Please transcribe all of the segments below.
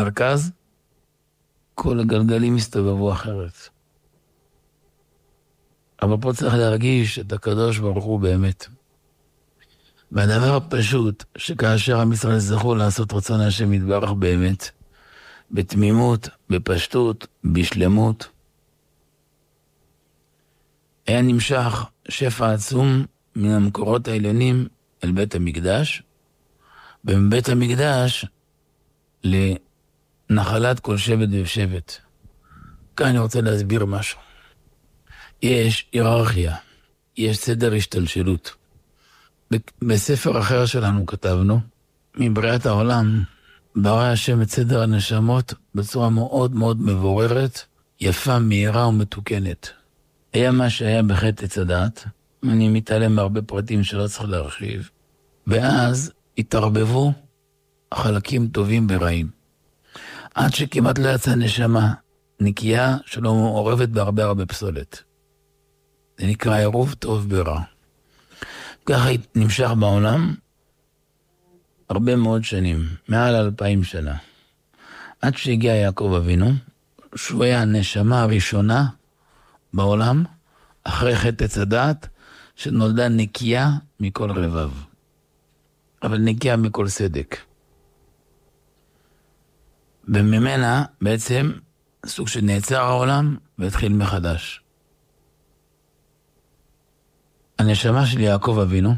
מרכז, כל הגלגלים הסתובבו אחרת. אבל פה צריך להרגיש את הקדוש ברוך הוא באמת. והדבר הפשוט, שכאשר עם ישראל זכו לעשות רצון השם יתברך באמת, בתמימות, בפשטות, בשלמות, היה נמשך שפע עצום מן המקורות העליונים אל בית המקדש, ומבית המקדש לנחלת כל שבט ושבט. כאן אני רוצה להסביר משהו. יש היררכיה, יש סדר השתלשלות. בספר אחר שלנו כתבנו, מבריאת העולם, ברא השם את סדר הנשמות בצורה מאוד מאוד מבוררת, יפה, מהירה ומתוקנת. היה מה שהיה בחטא עץ הדעת, אני מתעלם מהרבה פרטים שלא צריך להרחיב, ואז התערבבו חלקים טובים ורעים. עד שכמעט לא יצאה נשמה נקייה שלא מעורבת בהרבה פסולת. זה נקרא עירוב טוב ברע. ככה נמשך בעולם הרבה מאוד שנים, מעל 2000 שנה. עד שהגיע יעקב אבינו, שהוא היה הנשמה הראשונה בעולם, אחרי חטא עץ הדעת, שנולדה נקייה מכל רבב. אבל נקייה מכל סדק. וממנה בעצם סוג שנעצר העולם והתחיל מחדש. הנשמה של יעקב אבינו,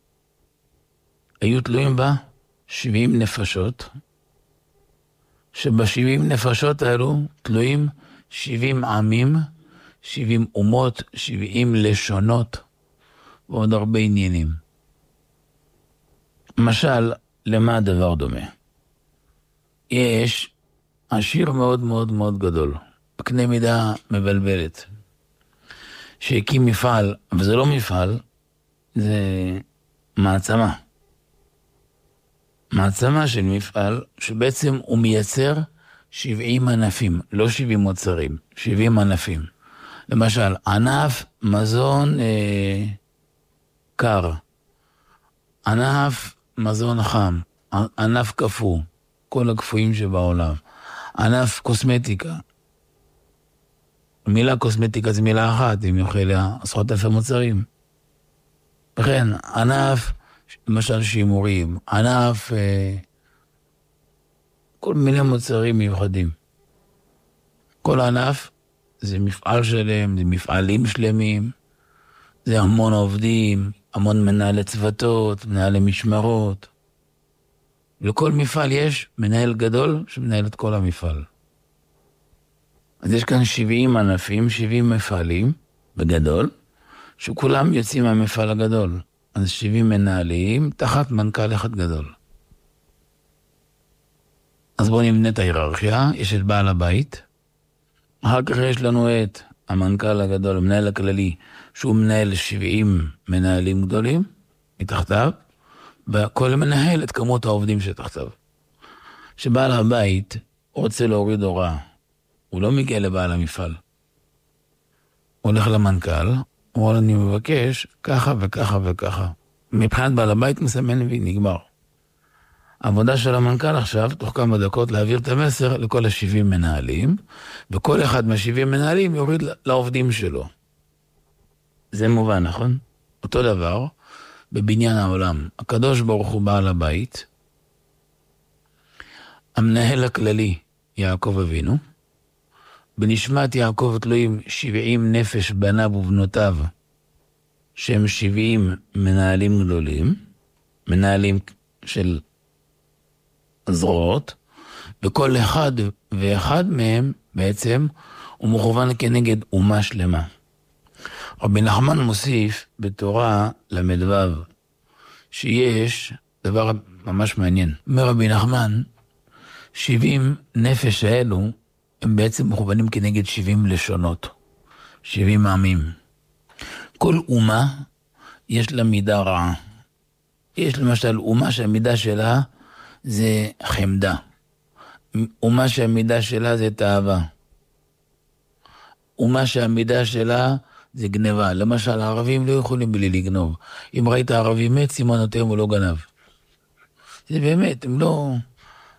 היו תלויים בה 70 נפשות, שב-70 נפשות האלו תלויים 70 עמים, 70 אומות, 70 לשונות, ועוד הרבה עניינים. למשל, למה הדבר דומה? יש עשיר מאוד מאוד מאוד גדול, בקנה מידה מבלבלת, שהקים מפעל, אבל זה לא מפעל, זה מעצמה. מעצמה של מפעל, שבעצם הוא מייצר 70 ענפים, לא 70 מוצרים, 70 ענפים. למשל, ענף מזון קר, ענף מזון חם, ענף קפוא, כל הקפואים שבעולם, ענף קוסמטיקה. מילה קוסמטיקה זה מילה אחת, אם יוכל עשרות אלפי מוצרים. וכן, ענף, למשל שימורים, ענף, כל מיני מוצרים מיוחדים. כל ענף זה מפעל שלם, זה מפעלים שלמים, זה המון עובדים, המון מנהלי צוותות, מנהלי משמרות. לכל מפעל יש מנהל גדול שמנהל את כל המפעל. אז יש כאן 70 ענפים, 70 מפעלים, בגדול, שכולם יוצאים מהמפעל הגדול. אז 70 מנהלים תחת מנכ"ל אחד גדול. אז בואו נבנה את ההיררכיה, יש את בעל הבית, אחר כך יש לנו את המנכ"ל הגדול, המנהל הכללי, שהוא מנהל 70 מנהלים גדולים, מתחתיו, וכל מנהל את כמות העובדים שתחתיו. שבעל הבית רוצה להוריד הוראה, הוא לא מגיע לבעל המפעל. הוא הולך למנכ"ל, הוא אומר, אני מבקש ככה וככה וככה. מבחינת בעל הבית מסמן ונגמר. העבודה של המנכ"ל עכשיו, תוך כמה דקות, להעביר את המסר לכל ה-70 מנהלים, וכל אחד מה-70 מנהלים יוריד לעובדים שלו. זה מובן, נכון? אותו דבר, בבניין העולם. הקדוש ברוך הוא בעל הבית, המנהל הכללי, יעקב אבינו, בנשמת יעקב תלויים 70 נפש בניו ובנותיו, שהם 70 מנהלים גדולים, מנהלים של זרועות, וכל אחד ואחד מהם בעצם הוא מכוון כנגד אומה שלמה. רבי נחמן מוסיף בתורה למדבב שיש דבר ממש מעניין. אומר רבי נחמן, 70 נפש האלו הם בעצם מכוונים כנגד 70 לשונות, 70 עמים. כל אומה יש לה מידה רעה. יש למשל אומה שהמידה שלה זה חמדה. אומה שהמידה שלה זה תאווה. אומה שהמידה שלה זה גנבה. למשל, הערבים לא יכולים בלי לגנוב. אם ראית ערבי מת, סימן אותם הוא לא גנב. זה באמת, הם לא...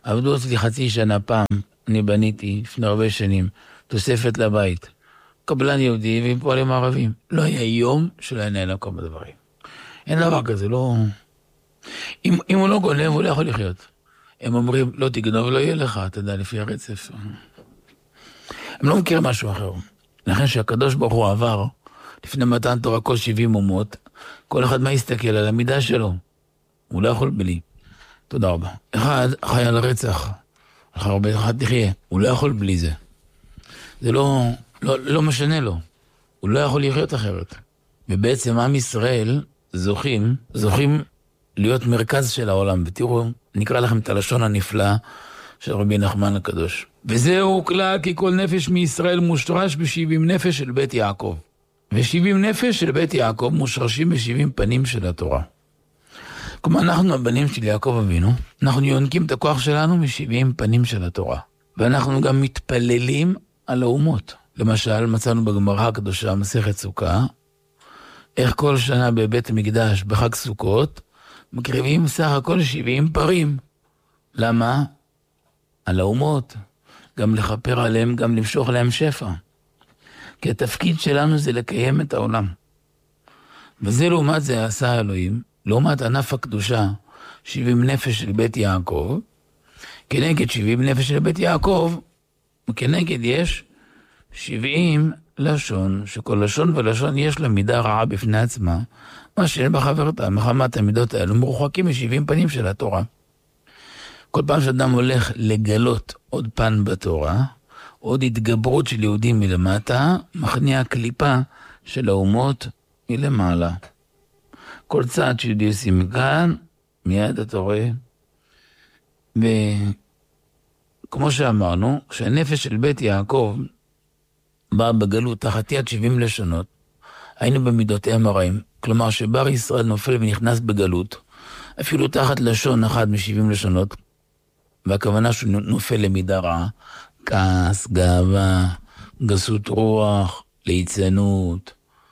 עבדו אצלי חצי שנה פעם, אני בניתי לפני הרבה שנים, תוספת לבית. קבלן יהודי ועם פועלים ערבים. לא היה יום שלא היה נהנה כל הדברים. אין דבר כזה, לא... אם הוא לא גונב, הוא לא יכול לחיות. הם אומרים, לא תגנוב, לא יהיה לך, אתה יודע, לפי הרצף. הם לא מכירים משהו אחר. לכן שהקדוש ברוך הוא עבר, לפני מתן תורה כל 70 אומות, כל אחד מה יסתכל על המידה שלו. הוא לא יכול בלי. תודה רבה. אחד חי על רצח, אחד תחיה. הוא לא יכול בלי זה. זה לא משנה לו. הוא לא יכול לחיות אחרת. ובעצם עם ישראל זוכים להיות מרכז של העולם. ותראו, נקרא לכם את הלשון הנפלא של רבי נחמן הקדוש. וזהו כלל כי כל נפש מישראל מושרש ב70 נפש של בית יעקב. ו70 נפש של בית יעקב מושרשים ב70 פנים של התורה. כלומר, אנחנו הבנים של יעקב אבינו, אנחנו יונקים את הכוח שלנו מ70 פנים של התורה. ואנחנו גם מתפללים על האומות. למשל, מצאנו בגמרא הקדושה, מסכת סוכה, איך כל שנה בבית המקדש, בחג סוכות, מקריבים סך הכל 70 פרים. למה? על האומות. גם לכפר עליהם, גם למשוך להם שפע. כי התפקיד שלנו זה לקיים את העולם. וזה לעומת זה עשה אלוהים, לעומת ענף הקדושה, 70 נפש של בית יעקב, כנגד 70 נפש של בית יעקב, וכנגד יש 70 לשון, שכל לשון ולשון יש לה מידה רעה בפני עצמה, מה שאין בחברתה, מחמת המידות האלו, מרוחקים מ70 פנים של התורה. כל פעם שאדם הולך לגלות עוד פן בתורה, עוד התגברות של יהודים מלמטה, מכניע הקליפה של האומות מלמעלה. כל צעד שיהודי עושים כאן, מיד אתה רואה. וכמו שאמרנו, כשהנפש של בית יעקב באה בגלות תחת יד 70 לשונות, היינו במידותיהם הרעים. כלומר שבר ישראל נופל ונכנס בגלות, אפילו תחת לשון אחד מ70 לשונות, והכוונה שהוא נופל למידה רעה, כעס, גאווה, גסות רוח, ליצנות,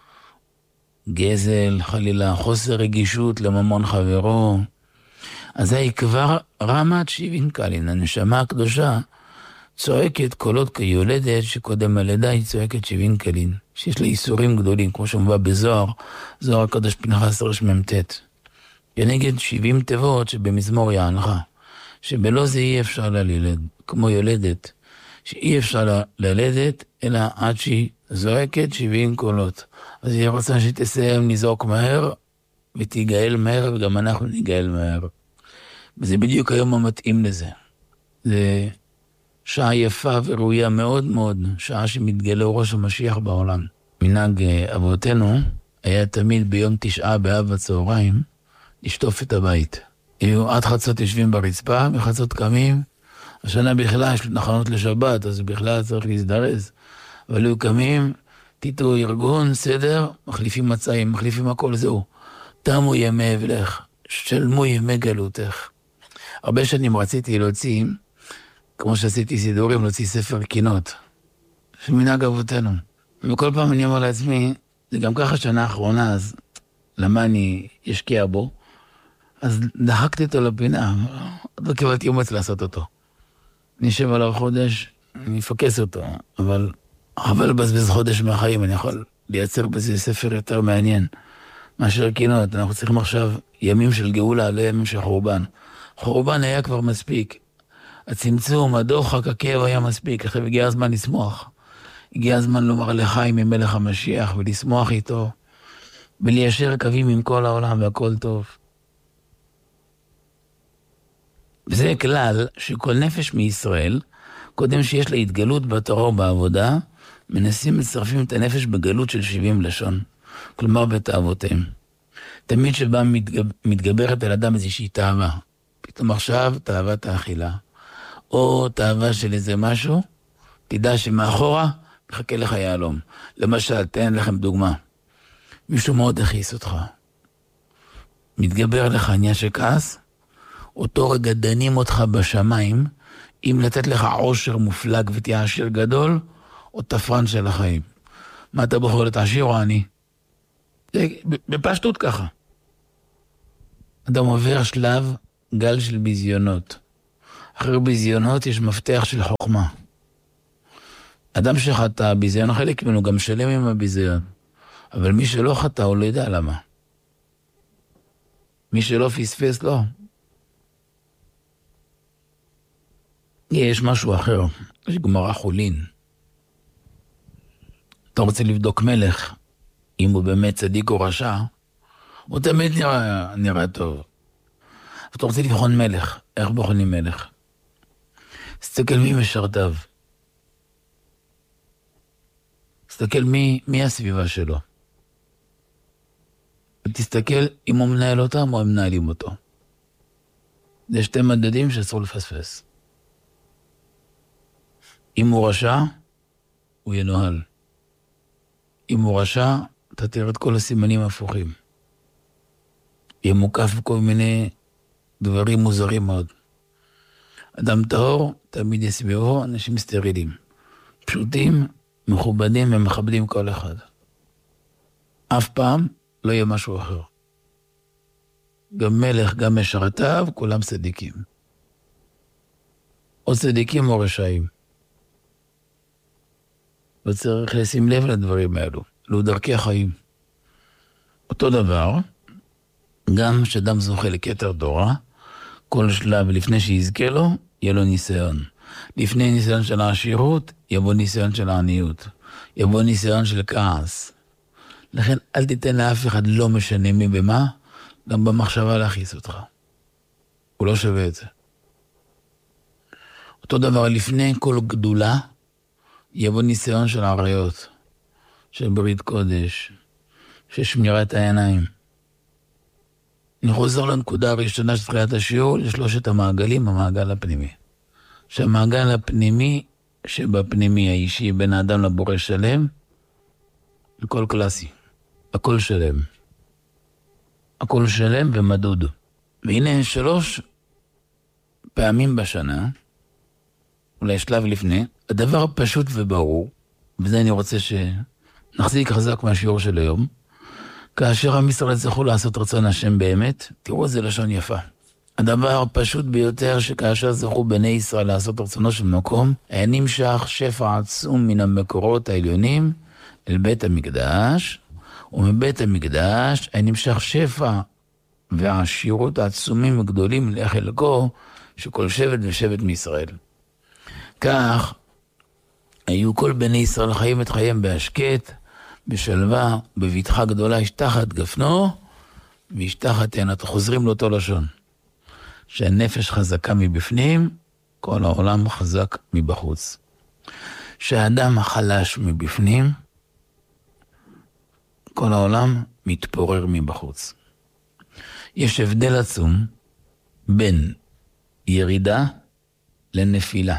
גזל, חלילה, חוסר רגישות לממון חברו. אז היא כבר רמת 70 קלין, הנשמה הקדושה צועקת קולות כיולדת, שקודם הלידה היא צועקת 70 קלין, שיש לה איסורים גדולים, כמו שמובא בזוהר, זוהר הקדוש פנחס רמ"ט. כנגד 70 תיבות שבמזמור יענך, שבלא זה אי אפשר ללדת, כמו יולדת, שאי אפשר ללדת, אלא עד שהיא זועקת 70 קולות. אז היא רוצה שתסיים, נזעוק מהר, ותיגאל מהר, וגם אנחנו ניגאל מהר. וזה בדיוק היום המתאים לזה. זה שעה יפה וראויה מאוד מאוד, שעה שמתגלה ראש המשיח בעולם. מנהג אבותינו היה תמיד ביום 9 באב בצהריים, לשטוף את הבית. היו עד חצות יושבים ברצפה, מחצות קמים, השנה בכלל יש נכונות לשבת, אז בכלל צריך להזדרז. אבל היו קמים, תיתו ארגון, סדר, מחליפים מצעים, מחליפים הכל, זהו. תמו ימי אבלך, שלמו ימי גלותך. הרבה שנים רציתי להוציא, כמו שעשיתי סידורים, להוציא ספר קינות, של מנהג אבותינו. וכל פעם אני אומר לעצמי, זה גם ככה שנה האחרונה, אז למה אני אשקיע בו? אז דחקתי אותו לפינה, לא קיבלתי אומץ לעשות אותו. אני אשב עליו חודש, אני אפקס אותו, אבל לבזבז חודש מהחיים, אני יכול לייצר בזה ספר יותר מעניין מאשר קינות. אנחנו צריכים עכשיו ימים של גאולה, לא ימים של חורבן. חורבן היה כבר מספיק. הצמצום, הדוחק, הכאב היה מספיק. עכשיו הגיע הזמן לשמוח. הגיע הזמן לומר לחיים עם מלך המשיח ולשמוח איתו, וליישר קווים עם כל העולם והכל טוב. וזה כלל שכל נפש מישראל, קודם שיש לה התגלות בתורה ובעבודה, מנסים לצרפים את הנפש בגלות של 70 לשון. כלומר בתאוותיהם. תמיד שבה מתגברת על אדם איזושהי תאווה. פתאום עכשיו תאוות האכילה. או תאווה של איזה משהו, תדע שמאחורה מחכה לך יעלום. למשל, תן לכם דוגמה. מישהו מאוד הכיס אותך. מתגבר לך עניין של כעס, אותו רגע דנים אותך בשמיים, אם לתת לך עושר מופלג ותהיה עשיר גדול, או תפרן של החיים. מה אתה בוחר, להיות עשיר או עני? זה בפשטות ככה. אדם עובר שלב גל של ביזיונות. אחרי ביזיונות יש מפתח של חוכמה. אדם שחטא, ביזיון חלק ממנו גם שלם עם הביזיון. אבל מי שלא חטא, הוא לא יודע למה. מי שלא פספס, לא. יש משהו אחר. יש גמרא חולין. אתה רוצה לבדוק מלך, אם הוא באמת צדיק או רשע, הוא תמיד נראה טוב. אתה רוצה לבחון מלך, איך בוחנים מלך? תסתכל מי משרתיו. תסתכל מי הסביבה שלו. ותסתכל אם הוא מנהל אותם או הם מנהלים אותו. זה שתי מדדים שאסור לפספס. אם הוא רשע, הוא ינוהל. אם הוא רשע, אתה תראה את כל הסימנים הפוכים. יהיה מוקף בכל מיני דברים מוזרים מאוד. אדם טהור, תמיד יסביבו אנשים סטרילים. פשוטים, מכובדים ומכבדים כל אחד. אף פעם לא יהיה משהו אחר. גם מלך, גם משרתיו, כולם צדיקים. או צדיקים או רשעים. וצריך לשים לב לדברים האלו. אלו דרכי חיים. אותו דבר, גם שאדם זוכה לכתר תורה, כל שלב לפני שיזכה לו, יהיה לו ניסיון. לפני ניסיון של העשירות, יבוא ניסיון של העניות. יבוא ניסיון של כעס. לכן אל תיתן לאף אחד, לא משנה מי במה, גם במחשבה להכעיס אותך. הוא לא שווה את זה. אותו דבר, לפני כל גדולה, יבוא ניסיון של עריות, של ברית קודש, של שמירת העיניים. אני חוזר לנקודה הראשונה של תחילת השיעור, לשלושת המעגלים, המעגל הפנימי. שהמעגל הפנימי, שבפנימי האישי, בין האדם לבורא שלם, הכל קלאסי, הכל שלם. הכל שלם ומדוד. והנה 3 פעמים בשנה, אולי שלב לפני, הדבר פשוט וברור, וזה אני רוצה שנחזיק חזק מהשיעור של היום, כאשר עם ישראל צריכו לעשות רצון השם באמת, תראו איזה לשון יפה. הדבר הפשוט ביותר שכאשר זכו בני ישראל לעשות רצונו של מקום, היה נמשך שפע עצום מן המקורות העליונים אל בית המקדש, ומבית המקדש היה נמשך שפע והעשירות העצומים הגדולים לחלקו של כל שבט ושבט מישראל. כך היו כל בני ישראל חיים את חייהם בהשקט, בשלווה, בבטחה גדולה, ישתחת גפנו, וישתחת עינת. חוזרים לאותו לשון. שהנפש חזקה מבפנים, כל העולם חזק מבחוץ. שהאדם חלש מבפנים, כל העולם מתפורר מבחוץ. יש הבדל עצום בין ירידה לנפילה.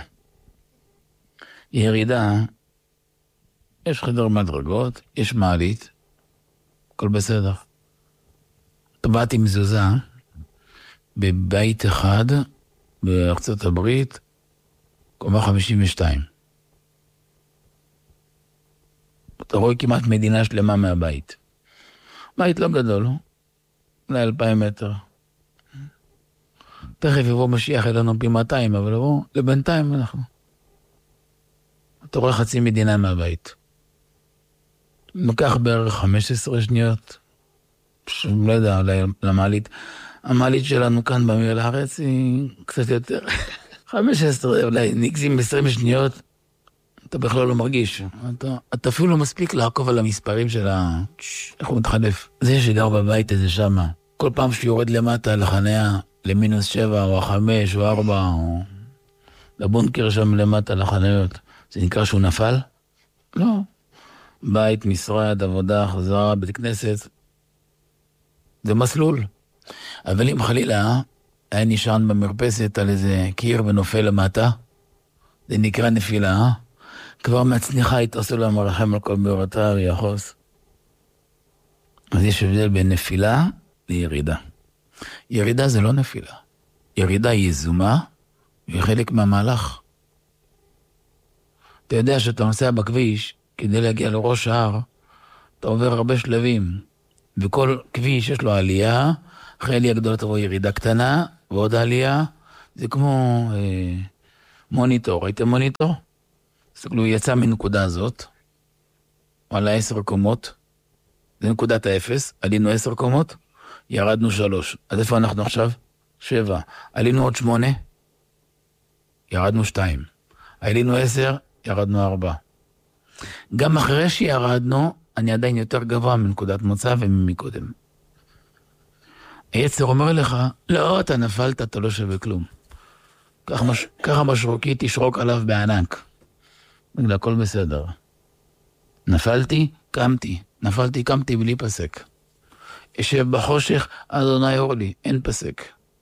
ירידה, יש חדר מדרגות, יש מעלית, הכל בסדר. טבעתי מזוזה בבית אחד בארצות הברית, קומה 52. אתה רואה כמעט מדינה שלמה מהבית. בית לא גדול, אולי 2,000 מטר. תכף יבוא משיח אלינו פי 200, אבל יבוא לבינתיים אנחנו. אתה רואה חצי מדינה מהבית. לוקח בערך 15 שניות, לא יודע, אולי למעלית. המעלית שלנו כאן במיר לארץ היא קצת יותר. 15, אולי נגזים 20 שניות, אתה בכלל לא מרגיש. אתה אפילו לא מספיק לעקוב על המספרים של איך הוא מתחלף. זה שגר בבית הזה שמה, כל פעם שיורד למטה לחניה, למינוס 7 או 5 או 4, או לבונקר שם למטה לחניות, זה נקרא שהוא נפל? לא. בית, משרד, עבודה, חזרה, בית כנסת. זה מסלול. אבל אם חלילה היה נשען במרפסת על איזה קיר ונופל למטה, זה נקרא נפילה, כבר מהצניחה התעשו לה מרחם על כל ביורתה ויחוס. אז יש הבדל בין נפילה לירידה. ירידה זה לא נפילה. ירידה היא יזומה וחלק מהמהלך. אתה יודע שאתה נוסע בכביש, כדי להגיע לראש ההר, אתה עובר הרבה שלבים, וכל כביש יש לו עלייה, אחרי עלייה גדולה תבוא ירידה קטנה, ועוד עלייה, זה כמו מוניטור. ראיתם מוניטור? תסתכלו, יצא מנקודה הזאת, הוא עלה 10 קומות, זה נקודת האפס, עלינו 10 קומות, ירדנו 3. אז איפה אנחנו עכשיו? 7. עלינו עוד 8, ירדנו 2. עלינו 10, ירדנו 4. גם אחרי שירדנו, אני עדיין יותר גבוה מנקודת מוצא ומקודם. היצר אומר לך, לא, אתה נפלת, אתה לא שווה כלום. ככה משרוקי תשרוק עליו בענק. בגלל הכל בסדר. נפלתי, קמתי. נפלתי, קמתי בלי פסק. ישב בחושך, אדוני אור לי, אין פסק.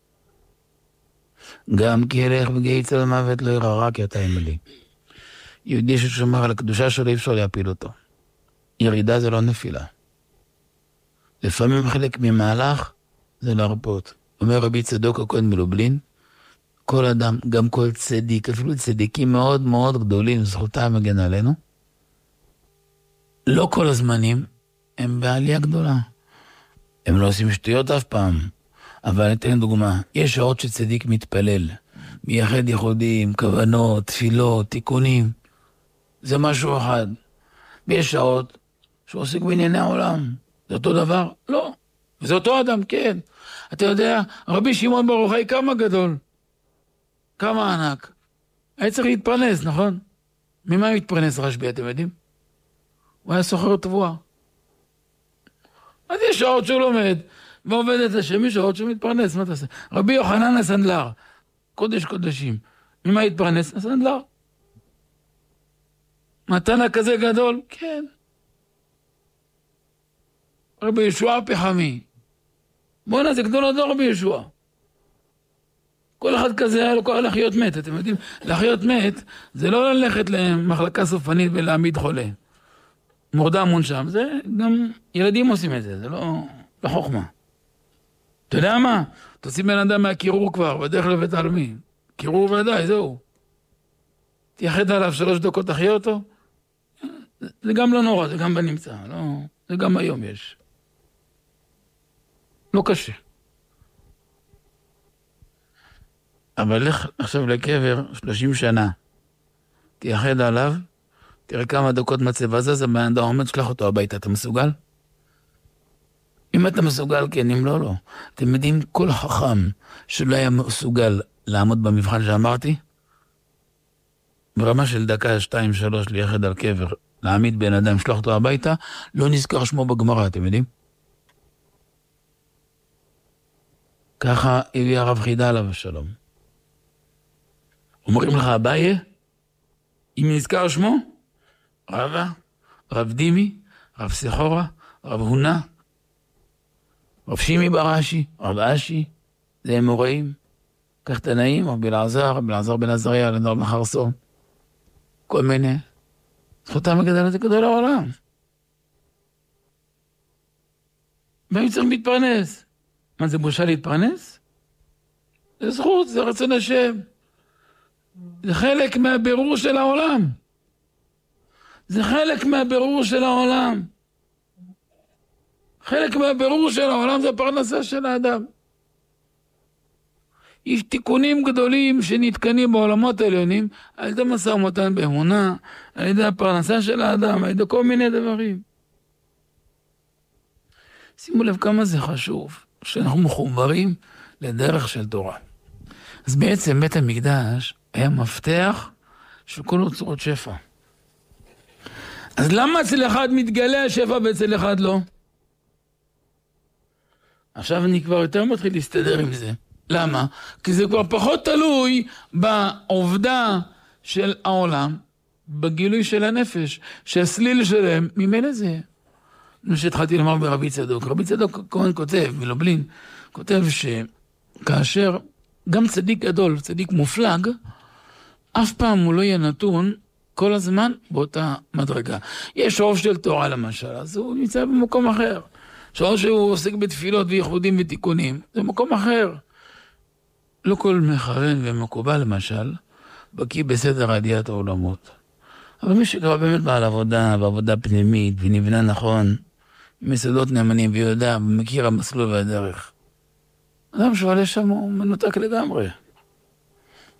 גם כי ילך בגיא צל מוות לא ירא רע כי אתה עמלי. יהודי ששומר על הקדושה שלו, אי אפשר להפיל אותו. ירידה זה לא נפילה. לפעמים חלק ממהלך זה להרפות. אומר רבי צדוק הכהן מלובלין, כל אדם, גם כל צדיק, אפילו צדיקים מאוד מאוד גדולים, זכותם מגן עלינו, לא כל הזמנים הם בעלייה גדולה. הם לא עושים שטויות אף פעם. אבל אתן דוגמה, יש שעות שצדיק מתפלל, מייחד ייחודים, כוונות, תפילות, תיקונים. זה משהו אחד. ויש שעות שהוא עוסק בענייני העולם. זה אותו דבר? לא. וזה אותו אדם, כן. אתה יודע, רבי שמעון בר יוחאי כמה גדול? כמה ענק? היה צריך להתפרנס, נכון? ממה מתפרנס רשב"י, אתם יודעים? הוא היה סוחר תבואה. אז יש שעות שהוא לומד, ועובד את השם, יש שעות שהוא מתפרנס, מה תעשה? רבי יוחנן הסנדלר, קודש קודשים. ממה התפרנס? הסנדלר. מתנה כזה גדול? כן. רבי ישוע פחמי. בוא'נה, זה גדול הדור רבי ישוע. כל אחד כזה היה לו כוח לחיות מת, אתם יודעים? לחיות מת זה לא ללכת למחלקה סופנית ולהעמיד חולה. מורדם מונשם, זה גם ילדים עושים את זה, זה לא חוכמה. אתה יודע מה? תוציא בן אדם מהקירור כבר, בדרך לבית העלמין. קירור ודאי, זהו. תייחד עליו 3 דקות, תחיה אותו. זה גם לא נורא, זה גם בנמצא, לא, זה גם היום יש. לא קשה. אבל לך עכשיו לקבר 30 שנה, תייחד עליו, תראה כמה דקות מצבה זז, הבן אדם עומד, שלח אותו הביתה, אתה מסוגל? אם אתה מסוגל, כן, אם לא, לא. אתם יודעים, כל חכם שלא היה מסוגל לעמוד במבחן שאמרתי, ברמה של דקה, 2, 3, לייחד על קבר, להעמיד בן אדם, שלח אותו הביתה, לא נזכר שמו בגמרא, אתם יודעים? ככה הביא הרב חידה עליו השלום. אומרים לך, אביי, אם נזכר שמו, רבא, רב דימי, רב סחורה, רב הונה, רב שימי ברש"י, רב אשי, זה הם מוראים. כך תנאים, רב אלעזר בן עזריה, רב מחרסון. כל מיני. זכותם הגדל הזה גדול לעולם. והם צריכים להתפרנס. מה, זה בושה להתפרנס? זה זכות, זה רצון השם. זה חלק מהבירור של העולם. זה חלק מהבירור של העולם. חלק מהבירור של העולם זה הפרנסה של האדם. יש תיקונים גדולים שנתקנים בעולמות העליונים על ידי משא ומתן באמונה, על ידי הפרנסה של האדם, על ידי כל מיני דברים. שימו לב כמה זה חשוב, שאנחנו מחוברים לדרך של תורה. אז בעצם בית המקדש היה מפתח של כל אוצרות שפע. אז למה אצל אחד מתגלה השפע ואצל אחד לא? עכשיו אני כבר יותר מתחיל להסתדר עם זה. למה? כי זה כבר פחות תלוי בעובדה של העולם, בגילוי של הנפש, שהסליל שלהם, ממילא זה. כמו שהתחלתי לומר ברבי צדוק. רבי צדוק כהן כותב, מלובלין, כותב שכאשר גם צדיק גדול, צדיק מופלג, אף פעם הוא לא יהיה נתון כל הזמן באותה מדרגה. יש רוב של תורה למשל, אז הוא נמצא במקום אחר. שעות שהוא עוסק בתפילות וייחודים ותיקונים, זה מקום אחר. לא כל מכוון ומקובל למשל, בקיא בסדר עליית העולמות. אבל מי שכבר באמת בעל עבודה ועבודה פנימית ונבנה נכון, עם יסודות נאמנים ויודע ומכיר המסלול והדרך. אדם שעולה שם הוא מנותק לגמרי.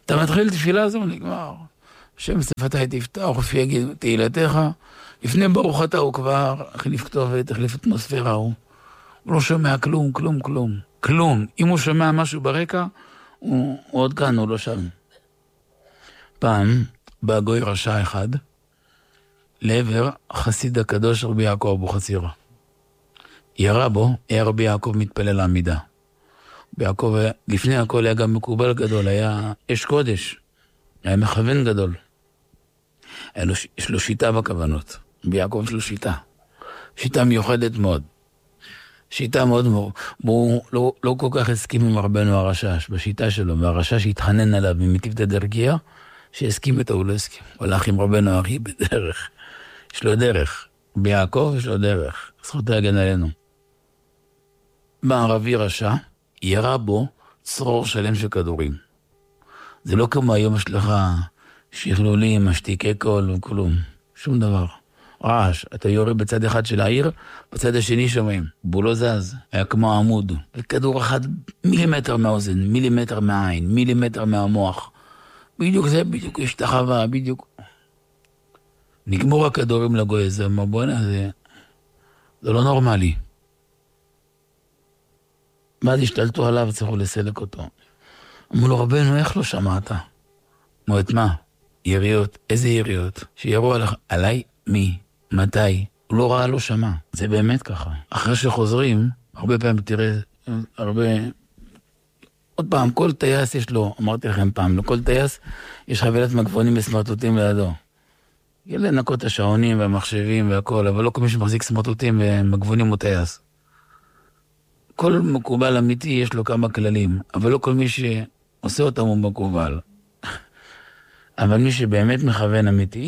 אתה מתחיל תפילה, זה נגמר. השם שפתי תפתח, ופי יגיד תהילתך, לפני ברוך אתה הוא כבר החליף כתובת, החליף אטמוספירה, הוא לא שומע כלום, כלום, כלום, כלום. אם הוא שומע משהו ברקע, הוא עוד כאן, הוא לא שם. פעם, בא גוי רשע אחד, לעבר חסיד הקדוש רבי יעקב אבוחצירא. ירה בו, היה רבי יעקב מתפלל לעמידה. ביעקב, לפני הכל היה גם מקובל גדול, היה אש קודש, היה מכוון גדול. יש לו שיטה בכוונות, ביעקב יש לו שיטה. שיטה מיוחדת מאוד. שיטה מאוד מאוד, והוא לא כל כך הסכים עם רבנו הרשש, בשיטה שלו, והרשש התחנן עליו ממטיבתא דרכיה, שהסכים איתו, הוא לא הסכים. הוא הלך עם רבנו הארי בדרך. יש לו דרך. ביעקב יש לו דרך. זכות להגן עלינו. בערבי רשע, ירה בו צרור שלם של כדורים. זה לא כמו היום יש לך שכלולים, משתיקי קול וכלום. שום דבר. רעש, אתה יורה בצד אחד של העיר, בצד השני שומעים. בו לא זז, היה כמו עמוד. כדור אחד מילימטר מהאוזן, מילימטר מהעין, מילימטר מהמוח. בדיוק זה, בדיוק השתחווה, בדיוק. נגמור הכדורים לגוי הזה, מה בואנה, זה לא נורמלי. ואז השתלטו עליו, צריכו לסלק אותו. אמרו לו, רבנו, איך לא שמעת? אמרו, את מה? יריות. איזה יריות? שירו עליי מי? מתי? הוא לא ראה, לא שמע. זה באמת ככה. אחרי שחוזרים, הרבה פעמים תראה, עוד פעם, כל טייס יש לו, אמרתי לכם פעם, לכל טייס יש חבילת מגבונים וסמרטוטים לידו. יהיה לנקות את השעונים והמחשבים והכל, אבל לא כל מי שמחזיק סמרטוטים ומגבונים הוא טייס. כל מקובל אמיתי יש לו כמה כללים, אבל לא כל מי שעושה אותם הוא מקובל. אבל מי שבאמת מכוון אמיתי,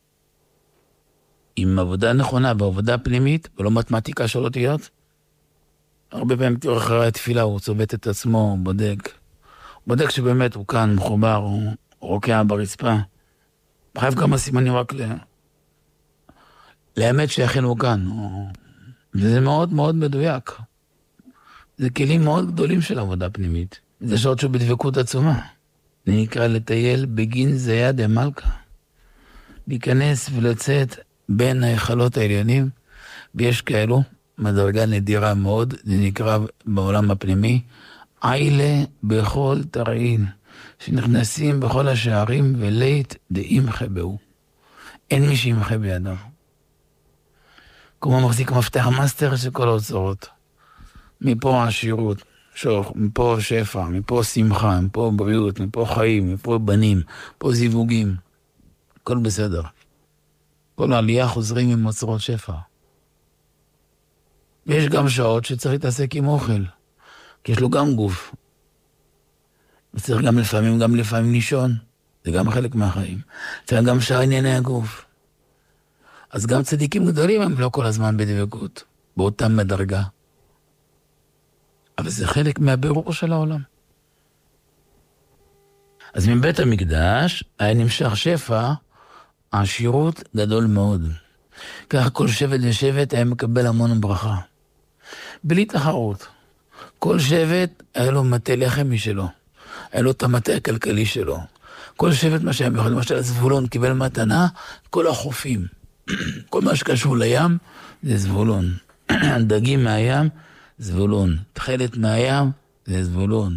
עם עבודה נכונה בעבודה פנימית, ולא מתמטיקה של אותיות, הרבה פעמים תראו אחרי התפילה, הוא צובט את עצמו, הוא בודק שבאמת הוא כאן, מחובר, הוא רוקע ברצפה. חייב כמה סימנים רק לאמת שאכן הוא כאן. וזה מאוד מאוד מדויק. זה כלים מאוד גדולים של עבודה פנימית. זה שעות שהוא בדבקות עצומה. זה נקרא לטייל בגין זיה דמלכה. להיכנס ולצאת בין ההיכלות העליונים, ויש כאלו, מדרגה נדירה מאוד, זה נקרא בעולם הפנימי, עילה בכל תרעין, שנכנסים בכל השערים ולית דאימחה בהו. אין מי שימחה בידם. כמו מחזיק מפתח מאסטר של כל האוצרות. מפה עשירות, מפה שפע, מפה שמחה, מפה בריאות, מפה חיים, מפה בנים, מפה זיווגים. הכל בסדר. כל העלייה חוזרים עם אוצרות שפע. ויש גם שעות שצריך להתעסק עם אוכל, כי יש לו גם גוף. וצריך גם לפעמים לישון, זה גם חלק מהחיים. צריך גם שעה ענייני הגוף. אז גם צדיקים גדולים הם לא כל הזמן בדבקות, באותם מדרגה. אבל זה חלק מהבירור של העולם. אז מבית המקדש היה נמשך שפע, העשירות גדול מאוד. ככה כל שבט ושבט היה מקבל המון ברכה. בלי תחרות. כל שבט היה לו מטה לחם משלו. היה לו את המטה הכלכלי שלו. כל שבט מה שהיה מיוחד, למשל זבולון קיבל מתנה, כל החופים. כל מה שקשור לים זה זבולון. דגים מהים, זבולון. תחלת מהים זה זבולון.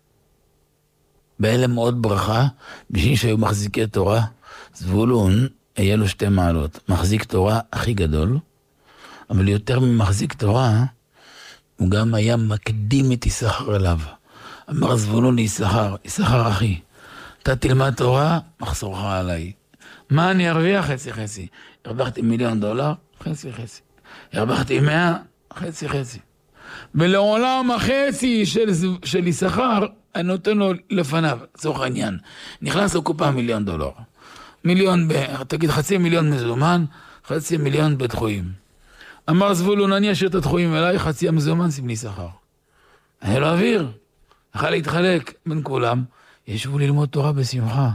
באלה מאוד ברכה, בשביל שהיו מחזיקי תורה, זבולון היה לו שתי מעלות. מחזיק תורה הכי גדול, אבל יותר ממחזיק תורה, הוא גם היה מקדים את יששכר אליו. אמר זבולון ליששכר, יששכר אחי, אתה תלמד תורה, מחסורך עליי. מה אני ארוויח? חצי חצי. הרווחתי $1,000,000, חצי חצי. הרווחתי 100, חצי חצי. ולעולם החצי של יששכר, אני נותן לו לפניו, לצורך העניין. נכנס לקופה $1,000,000. תגיד 500,000 מזומן, 500,000 בדחויים. אמר זבולון, אני אשאיר את הדחויים אליי, 500,000 המזומן שים לי שכר. היה לו אוויר, יכול להתחלק בין כולם, ישבו ללמוד תורה בשמחה.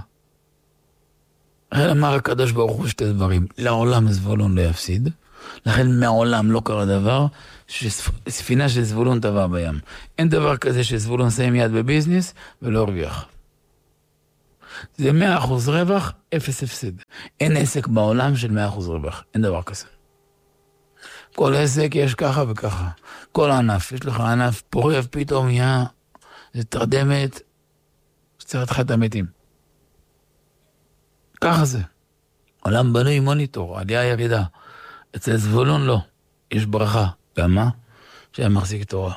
אמר הקדוש ברוך הוא שתי דברים, לעולם זבולון לא יפסיד, לכן מעולם לא קרה דבר שספינה של זבולון טבע בים. אין דבר כזה שזבולון שם יד בביזנס ולא הרוויח. זה 100% רווח, 0 הפסד. אין עסק בעולם של 100% רווח, אין דבר כזה. כל עסק יש ככה וככה. כל ענף, יש לך ענף פורף, פתאום נהיה, זה תרדמת, שצריך לך את המתים. ככה זה. עולם בנוי מוניטור, עלייה ירידה. אצל זבולון לא, יש ברכה. גם מה? שהיה מחזיק תורה.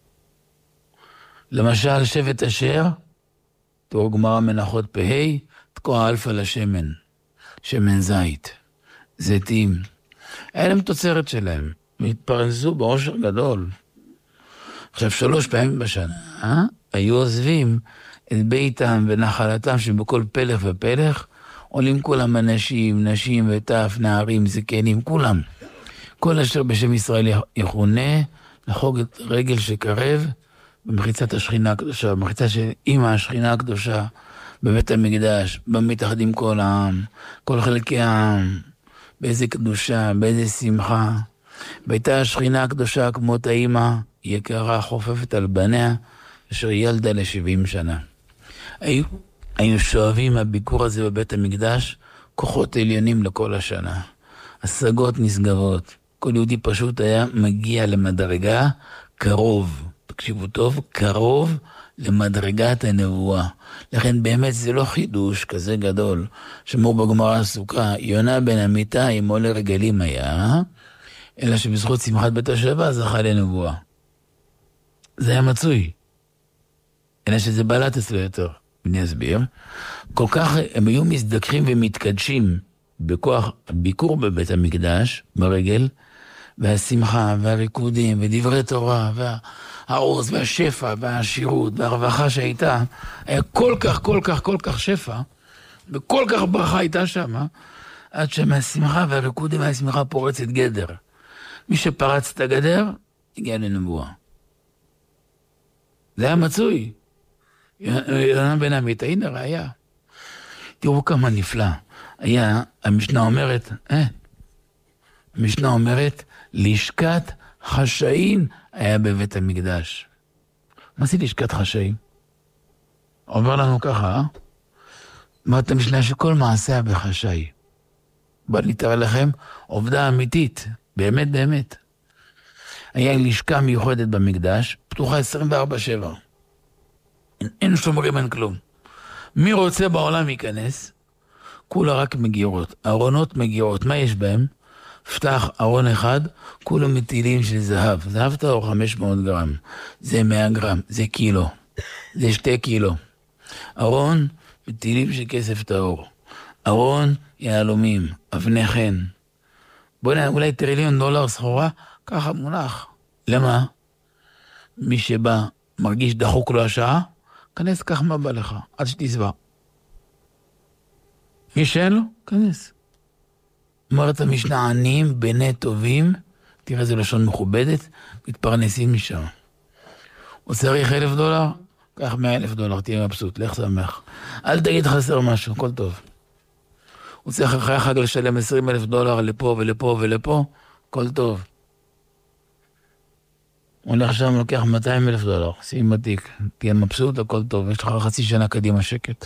למשל, שבט אשר, תור גמרא מנחות פהי, תקוע אלפא לשמן, שמן זית, זיתים. היה להם תוצרת שלהם, והתפרנסו בעושר גדול. עכשיו 3 פעמים בשנה, היו עוזבים את ביתם ונחלתם שבכל פלח ופלח, עולים כולם אנשים, נשים וטף, נערים, זקנים, כולם. כל אשר בשם ישראל יכונה, לחוג את רגל שקרב, במחיצת השכינה הקדושה, במחיצה של אמא השכינה הקדושה, בבית המקדש, במתאחדים כל העם, כל חלקי העם, באיזה קדושה, באיזה שמחה. ביתה השכינה הקדושה כמות האמא, יקרה חופפת על בניה, אשר ילדה ל70 שנה. היו שואבים הביקור הזה בבית המקדש, כוחות עליונים לכל השנה. השגות נסגרות. כל יהודי פשוט היה מגיע למדרגה קרוב. תקשיבו טוב, קרוב למדרגת הנבואה. לכן באמת זה לא חידוש כזה גדול, שמור בגמרא הסוכה, יונה בן אמיתי עם עולה רגלים היה, אלא שבזכות שמחת בית השבע זכה לנבואה. זה היה מצוי. אלא שזה בלט אצלו יותר. אני אסביר. כל כך הם היו מזדקרים ומתקדשים בכוח הביקור בבית המקדש, ברגל, והשמחה והריקודים ודברי תורה והעוז והשפע והעשירות והרווחה שהייתה, היה כל כך שפע, וכל כך ברכה הייתה שם, עד שמהשמחה והריקודים והשמחה פורצת גדר. מי שפרץ את הגדר, הגיע לנבואה. זה היה מצוי. יונה בן אמיתי, הנה ראיה. תראו כמה נפלא. המשנה אומרת, לשכת חשאין היה בבית המקדש. מה זה לשכת חשאין? אומר לנו ככה, אמרת המשנה שכל מעשה בחשאי. בוא נתראה לכם, עובדה אמיתית, באמת. היה לשכה מיוחדת במקדש, פתוחה 24/7. אין שומרים, אין כלום. מי רוצה בעולם ייכנס? כולה רק מגירות, ארונות מגירות, מה יש בהם? פתח ארון אחד, כולו מטילים של זהב. זהב טהור 500 גרם, זה 100 גרם, זה קילו, זה 2 קילו. ארון מטילים של כסף טהור. ארון יהלומים, אבני חן. בוא נראה, אולי $1 טריליון סחורה, ככה מונח. למה? מי שבא, מרגיש דחוק לו השעה, כנס כך מה בא לך, עד שתסבע. מי שאין לו, כנס. אומרת המשנה, עניים בני טובים, תראה איזה לשון מכובדת, מתפרנסים משם. הוא צריך $1,000, קח $100,000, תהיה מבסוט, לך שמח. אל תגיד חסר משהו, הכל טוב. הוא צריך אחרי החג לשלם $20,000 לפה ולפה ולפה, הכל טוב. הוא הולך שם, לוקח $200,000, שים מתיק, תהיה מבסוט, הכל טוב, יש לך חצי שנה קדימה שקט.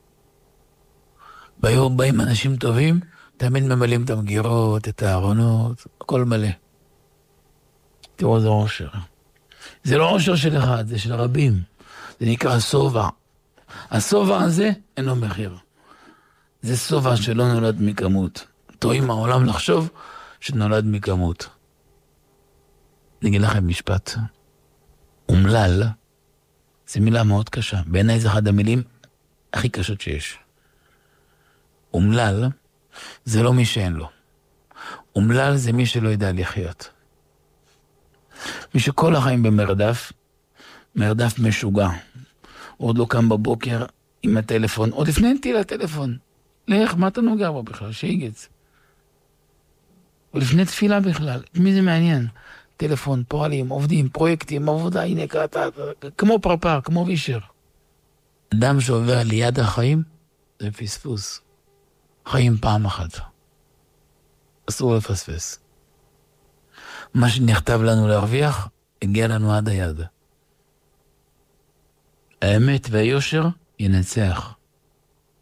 ביום באים אנשים טובים, תמיד ממלאים את המגירות, את הארונות, הכל מלא. תראו, זה עושר. זה לא עושר של אחד, זה של רבים. זה נקרא סובה. הסובה הזה אינו מחיר. זה סובה שלא נולד מכמות. טועים העולם לחשוב שנולד מכמות. נגיד לכם משפט. אומלל, זו מילה מאוד קשה. בעיניי זה אחד המילים הכי קשות שיש. אומלל, זה לא מי שאין לו. אומלל זה מי שלא יודע לחיות. מי שכל החיים במרדף, מרדף משוגע. הוא עוד לא קם בבוקר עם הטלפון, עוד לפני נטיל הטלפון. לך, מה אתה נוגע בו בכלל? שיגץ. ולפני תפילה בכלל, מי זה מעניין? טלפון, פועלים, עובדים, פרויקטים, עבודה, הנה, כמו פרפר, כמו וישר. אדם שעובר ליד החיים, זה פספוס. חיים פעם אחת. אסור לפספס. מה שנכתב לנו להרוויח, הגיע לנו עד היד. האמת והיושר ינצח.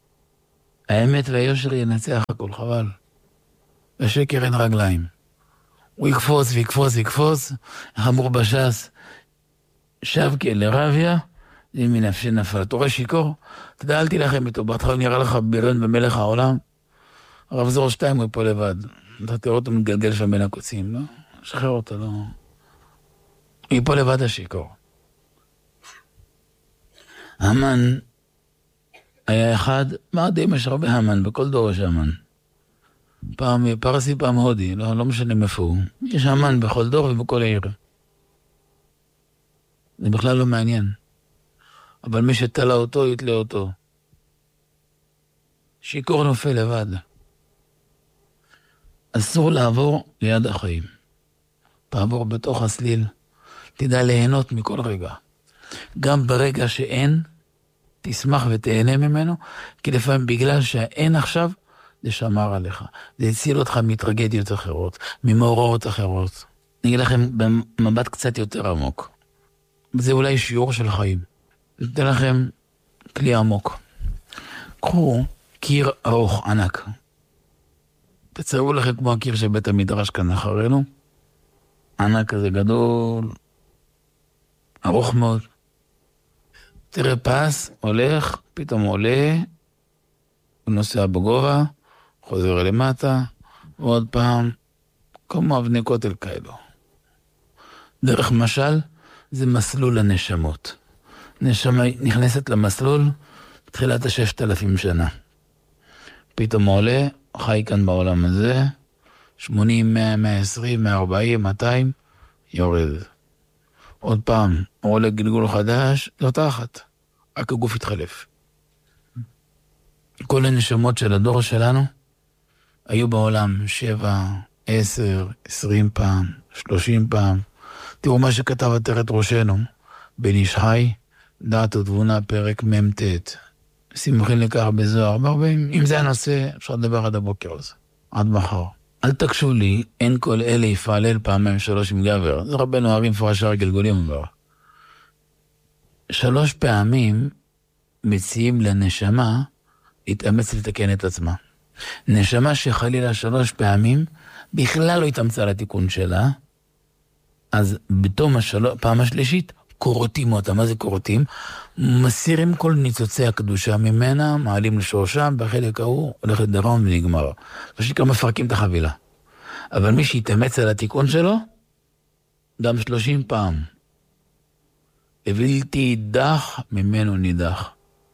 האמת והיושר ינצח הכל, חבל. לשקר אין רגליים. הוא יקפוץ ויקפוץ ויקפוץ, אמור בש"ס, שב לרביה, זה מנפשי נפל. אתה רואה שיכור? אתה יודע, אל תילחם איתו, בהתחלה נראה לך ביריון במלך העולם, הרב זור 2 הוא פה לבד. אתה תראה אותו מתגלגל שם בין הקוצים, לא? שחרר אותו, לא. הוא פה לבד השיכור. המן היה אחד, מה די משהו בהמן, בכל דור יש המן. פעם פרסי, פעם הודי, לא משנה מאיפה הוא. יש המן בכל דור ובכל עיר. זה בכלל לא מעניין. אבל מי שתלה אותו, יתלה אותו. שיכור נופל לבד. אסור לעבור ליד החיים. תעבור בתוך הסליל. תדע ליהנות מכל רגע. גם ברגע שאין, תשמח ותהנה ממנו, כי לפעמים בגלל שהאין עכשיו, זה שמר עליך. זה הציל אותך מטרגדיות אחרות, ממאורעות אחרות. אני אגיד לכם במבט קצת יותר עמוק. זה אולי שיעור של חיים. זה נותן לכם כלי עמוק. קחו קיר ארוך ענק. תציירו לכם כמו הקיר של בית המדרש כאן אחרינו. ענק כזה גדול, ארוך מאוד. תראה פס, הולך, פתאום עולה, הוא נוסע בגובה, חוזר למטה, ועוד פעם, כמו אבני כותל כאלו. דרך משל, זה מסלול הנשמות. נשמה נכנסת למסלול, תחילת 6,000 שנה. פתאום עולה, חי כאן בעולם הזה, 80, 100, 120, 140, 200, יורד. עוד פעם, עולה גלגול חדש, לא תחת, רק הגוף התחלף. כל הנשמות של הדור שלנו היו בעולם 7, 10, 20 פעם, 30 פעם. תראו מה שכתב עטרת ראשנו, בן איש חי, דעת ותבונה, פרק מ"ט. שמחים לכך בזוהר, אם זה הנושא, אפשר לדבר עד הבוקר הזה, עד מחר. אל תקשו לי, אין כל אלה יפעלל פעמיים 3 עם גבר. זה רבנו הרים פרש שער גלגולים אומר. 3 פעמים מציעים לנשמה להתאמץ לתקן את עצמה. נשמה שחלילה 3 פעמים בכלל לא התאמצה לתיקון שלה, אז בתום פעם השלישית קורותים אותה. מה זה קורותים? מסירים כל ניצוצי הקדושה ממנה, מעלים לשורשם, בחלק ההוא הולך לדרום ונגמר. פשוט גם מפרקים את החבילה. אבל מי שהתאמץ על התיקון שלו, גם 30 פעם. הבלתי יידח ממנו נידח.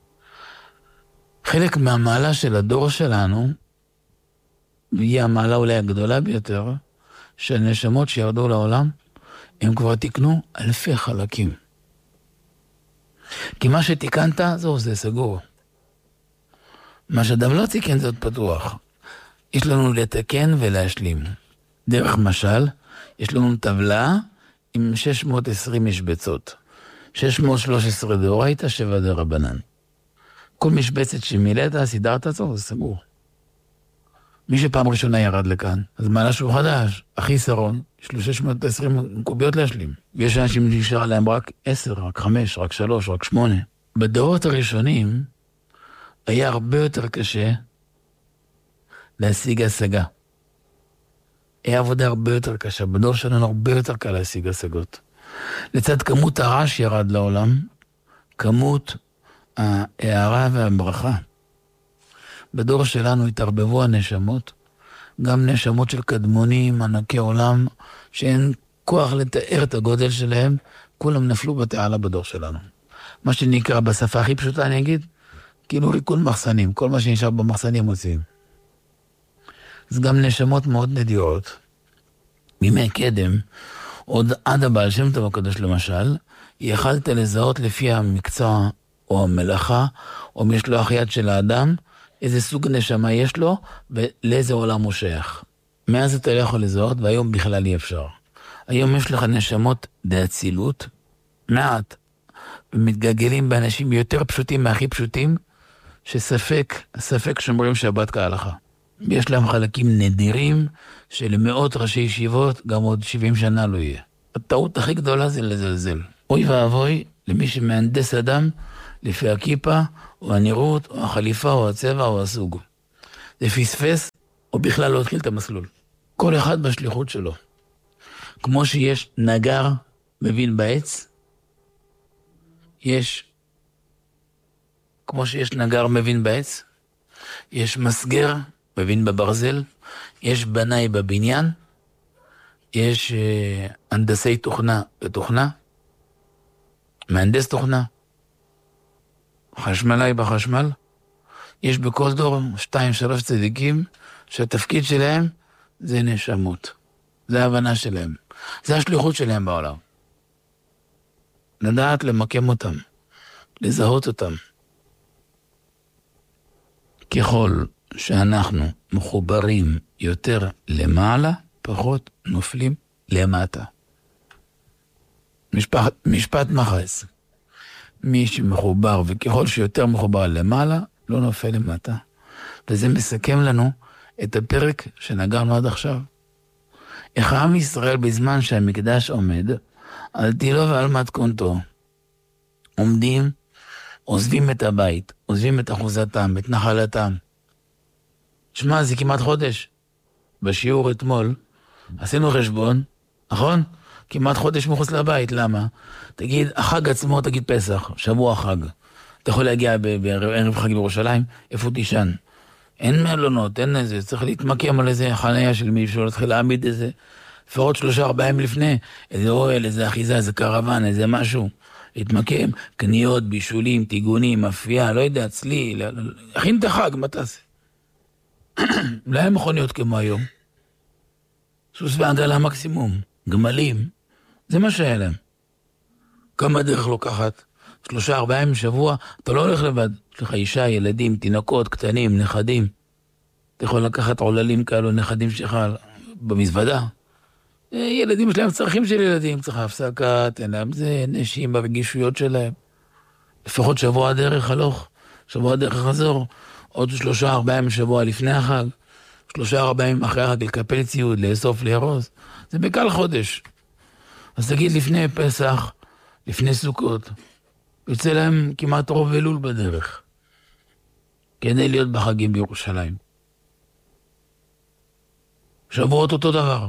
חלק מהמעלה של הדור שלנו, והיא המעלה אולי הגדולה ביותר, של נשמות שירדו לעולם, הם כבר תיקנו אלפי חלקים. כי מה שתיקנת, זה סגור. מה שאדם לא תיקן זה עוד פתוח. יש לנו לתקן ולהשלים. דרך משל, יש לנו טבלה עם 620 משבצות. 613 דאורייתא, 7 דרבנן. כל משבצת שמילאת, סידרת עצמו, זה סגור. מי שפעם ראשונה ירד לכאן, אז מעלה שהוא חדש, הכי שרון, יש לו 620 קוביות להשלים. ויש אנשים שנשאר להם רק 10, רק 5, רק 3, רק 8. בדורות הראשונים היה הרבה יותר קשה להשיג השגה. היה עבודה הרבה יותר קשה. בדור שלנו הרבה יותר קל להשיג השגות. לצד כמות הרעש ירד לעולם, כמות ההערה והברכה. בדור שלנו התערבבו הנשמות, גם נשמות של קדמונים, ענקי עולם, שאין כוח לתאר את הגודל שלהם, כולם נפלו בתעלה בדור שלנו. מה שנקרא בשפה הכי פשוטה אני אגיד, כאילו ריקון מחסנים, כל מה שנשאר במחסנים מוצאים. אז גם נשמות מאוד נדירות. בימי קדם, עוד עד הבעל שם טוב הקדוש למשל, יכלת לזהות לפי המקצוע או המלאכה, או משלוח יד של האדם, איזה סוג נשמה יש לו, ולאיזה עולם הוא שייך. מאז אתה לא יכול לזהות, והיום בכלל אי אפשר. היום יש לך נשמות דאצילות, מעט, ומתגלגלים באנשים יותר פשוטים מהכי פשוטים, ספק שומרים שבת כהלכה. יש להם חלקים נדירים, שלמאות ראשי ישיבות, גם עוד 70 שנה לא יהיה. הטעות הכי גדולה זה לזלזל. אוי ואבוי, למי שמהנדס אדם, לפי הכיפה, או הנראות, או החליפה, או הצבע, או הסוג. זה פספס, או בכלל לא התחיל את המסלול. כל אחד בשליחות שלו. כמו שיש נגר מבין בעץ, כמו שיש נגר מבין בעץ, יש מסגר מבין בברזל, יש בנאי בבניין, יש הנדסי תוכנה בתוכנה, מהנדס תוכנה, חשמלאי בחשמל. יש בכל דור 2-3 צדיקים שהתפקיד שלהם זה נשמות. זה ההבנה שלהם. זה השליחות שלהם בעולם. לדעת למקם אותם, לזהות אותם. ככל שאנחנו מחוברים יותר למעלה, פחות נופלים למטה. משפט מחס. מי שמחובר, וככל שיותר מחובר למעלה, לא נופל למטה. וזה מסכם לנו את הפרק שנגענו עד עכשיו. איך עם ישראל בזמן שהמקדש עומד, על תילו ועל מתכונתו, עומדים, עוזבים את הבית, עוזבים את אחוזתם, את נחלתם. שמע, זה כמעט חודש. בשיעור אתמול, עשינו חשבון, נכון? כמעט חודש מחוץ לבית, למה? תגיד, החג עצמו, תגיד פסח, שבוע חג. אתה יכול להגיע בערב חג בירושלים, איפה תישן? אין מלונות, אין איזה, צריך להתמקם על איזה חניה של מישהו, להתחיל להעמיד איזה, לפחות 3-4 ימים לפני, איזה אוהל, איזה אחיזה, איזה קרוון, איזה משהו. להתמקם, קניות, בישולים, טיגונים, מאפייה, לא יודע, צלי, להכין את החג, מה תעשה? אולי הם מכוניות כמו היום. סוס ועגלה מקסימום, גמלים, זה מה שהיה להם. כמה דרך לוקחת? 3-4 ימים שבוע, אתה לא הולך לבד. יש לך אישה, ילדים, תינוקות, קטנים, נכדים. אתה יכול לקחת עוללים כאלו, נכדים שלך במזוודה. ילדים יש להם צרכים של ילדים, צריך הפסקה, תן להם זה, נשים ברגישויות שלהם. לפחות שבוע דרך הלוך, שבוע דרך חזור, עוד 3-4 ימים שבוע לפני החג, 3-4 ימים אחרי החג לקפל ציוד, לאסוף, לארוז. זה בקל חודש. אז תגיד לפני פסח, לפני סוכות, יוצא להם כמעט רוב אלול בדרך, כדי להיות בחגים בירושלים. שבועות אותו דבר.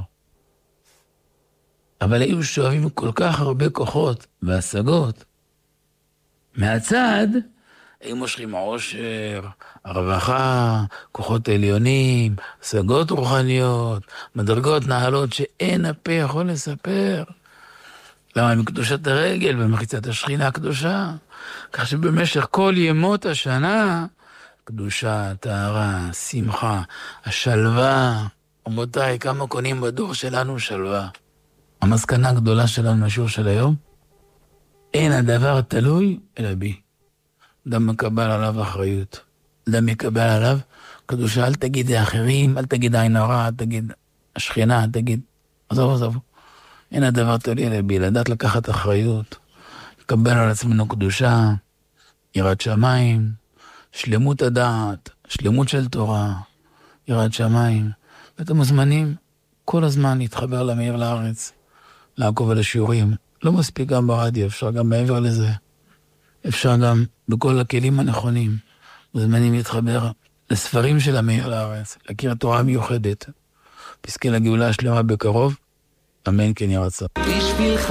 אבל היו שואבים כל כך הרבה כוחות והשגות. מהצד, היו מושכים עושר, הרווחה, כוחות עליונים, השגות רוחניות, מדרגות נעלות שאין הפה יכול לספר. למה? מקדושת הרגל במחיצת השכינה הקדושה. כך שבמשך כל ימות השנה, קדושה, טהרה, שמחה, השלווה. רבותיי, כמה קונים בדור שלנו שלווה. המסקנה הגדולה שלנו מהשיעור של היום, אין הדבר תלוי אלא בי. אדם מקבל עליו אחריות. אדם מקבל עליו קדושה, אל תגיד לאחרים, אל תגיד עין הרע, אל תגיד השכינה, אל תגיד, עזוב. אין הדבר תלוי אלא בי, לדעת לקחת אחריות, לקבל על עצמנו קדושה, יראת שמיים, שלמות הדעת, שלמות של תורה, יראת שמיים. ואתם מוזמנים כל הזמן להתחבר למאיר לארץ, לעקוב על השיעורים. לא מספיק גם ברדיו, אפשר גם מעבר לזה. אפשר גם בכל הכלים הנכונים. מוזמנים להתחבר לספרים של המאיר לארץ, להכיר התורה המיוחדת. פסקי לגאולה השלמה בקרוב. אמן כן יהיה רצון. בשבילך